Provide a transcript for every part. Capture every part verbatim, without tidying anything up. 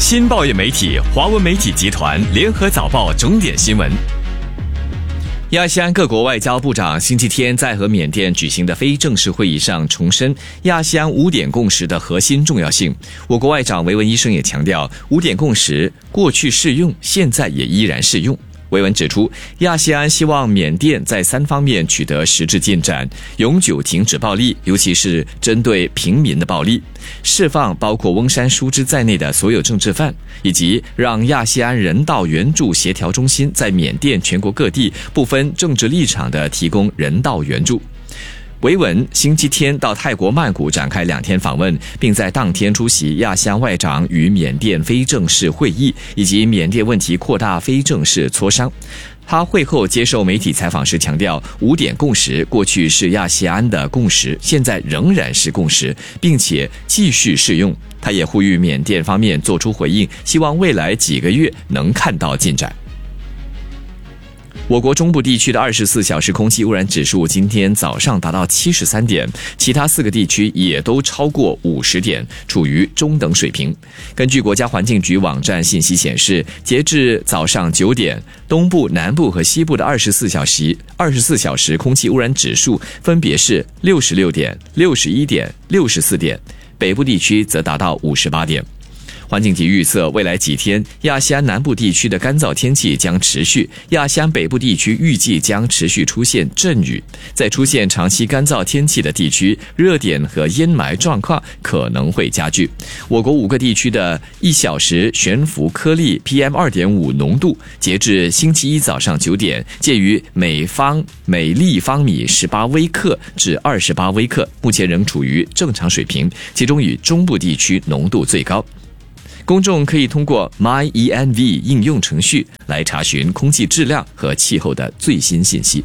新报业媒体华文媒体集团联合早报重点新闻。亚细安各国外交部长星期天在和缅甸举行的非正式会议上重申亚细安五点共识的核心重要性。我国外长维文医生也强调，五点共识过去适用，现在也依然适用。维文指出，亚细安希望缅甸在三方面取得实质进展，永久停止暴力，尤其是针对平民的暴力，释放包括翁山书之在内的所有政治犯，以及让亚细安人道援助协调中心在缅甸全国各地不分政治立场地提供人道援助。维文星期天到泰国曼谷展开两天访问，并在当天出席亚细安外长与缅甸非正式会议以及缅甸问题扩大非正式磋商。他会后接受媒体采访时强调，五点共识过去是亚细安的共识，现在仍然是共识，并且继续适用。他也呼吁缅甸方面做出回应，希望未来几个月能看到进展。我国中部地区的二十四小时空气污染指数今天早上达到七十三点，其他四个地区也都超过五十点，处于中等水平。根据国家环境局网站信息显示，截至早上九点，东部、南部和西部的二十四小时二十四小时空气污染指数分别是六十六点、六十一点、六十四点，北部地区则达到五十八点。环境局预测，未来几天亚细安南部地区的干燥天气将持续，亚细安北部地区预计将持续出现阵雨。在出现长期干燥天气的地区，热点和烟霾状况可能会加剧。我国五个地区的一小时悬浮颗粒 P M 二点五 浓度，截至星期一早上九点，介于每方每立方米十八微克至二十八微克，目前仍处于正常水平，其中以中部地区浓度最高。公众可以通过 My E N V 应用程序来查询空气质量和气候的最新信息。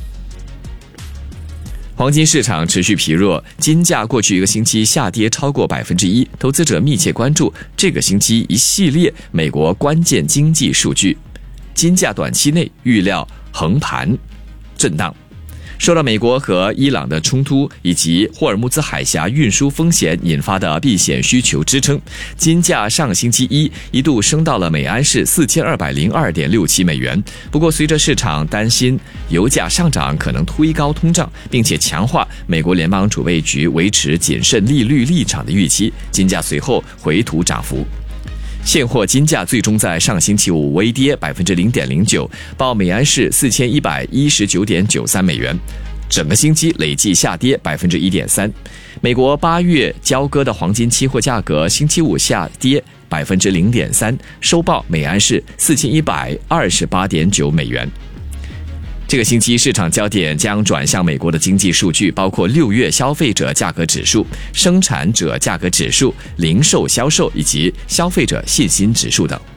黄金市场持续疲弱，金价过去一个星期下跌超过百分之一，投资者密切关注这个星期一系列美国关键经济数据，金价短期内预料横盘震荡。受到美国和伊朗的冲突以及霍尔木兹海峡运输风险引发的避险需求支撑，金价上星期一一度升到了每安士 四千二百零二点六七美元。不过随着市场担心油价上涨可能推高通胀，并且强化美国联邦储备局维持谨慎利率立场的预期，金价随后回吐涨幅。现货金价最终在上星期五微跌 百分之零点零九， 报每安士 四千一百一十九点九三美元，整个星期累计下跌 百分之一点三。 美国八月交割的黄金期货价格星期五下跌 百分之零点三， 收报每安士 四千一百二十八点九美元。这个星期市场焦点将转向美国的经济数据，包括六月消费者价格指数、生产者价格指数、零售销售以及消费者信心指数等。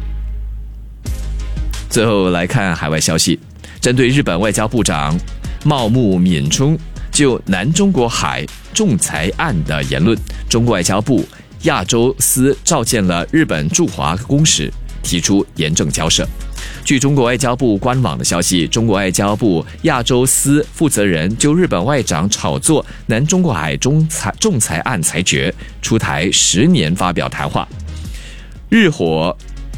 最后来看海外消息，针对日本外交部长茂木敏充就南中国海仲裁案的言论，中国外交部亚洲司召见了日本驻华公使，提出严正交涉。据中国外交部官网的消息，中国外交部亚洲司负责人就日本外长炒作南中国海仲裁仲裁案裁决出台十年发表谈话，日火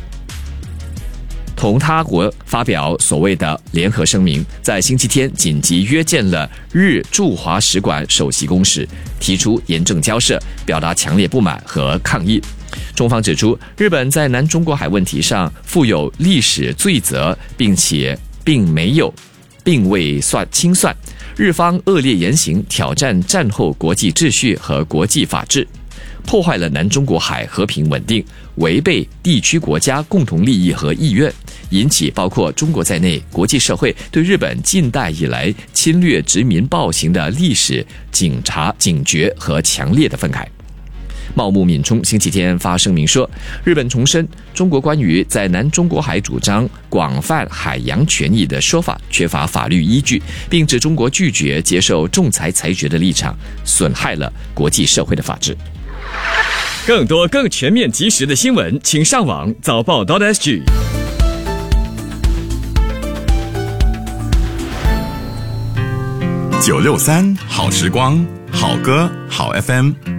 同他国发表所谓的联合声明，在星期天紧急约见了日驻华使馆首席公使，提出严正交涉，表达强烈不满和抗议。中方指出，日本在南中国海问题上负有历史罪责，并且并没有并未算清算，日方恶劣言行挑战战后国际秩序和国际法治，破坏了南中国海和平稳定，违背地区国家共同利益和意愿，引起包括中国在内国际社会对日本近代以来侵略殖民暴行的历史警察警觉和强烈的愤慨。茂木敏充星期天发声明说，日本重申中国关于在南中国海主张广泛海洋权益的说法缺乏法律依据，并指中国拒绝接受仲裁裁决的立场损害了国际社会的法治。 更多更全面及时的新闻，请上网早报 .sg。 九六三好时光，好歌好 F M。